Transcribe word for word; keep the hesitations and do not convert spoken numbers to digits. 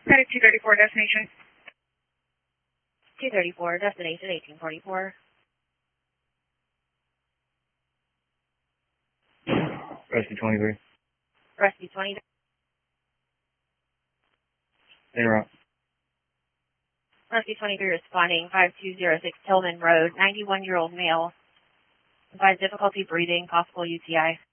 Headed two thirty-four, destination. two thirty-four, destination eighteen forty-four. Rescue twenty-three. Rescue twenty. Interrupt. Rescue twenty-three responding, five two zero six Tillman Road, ninety-one-year-old male. Advised difficulty breathing, possible U T I.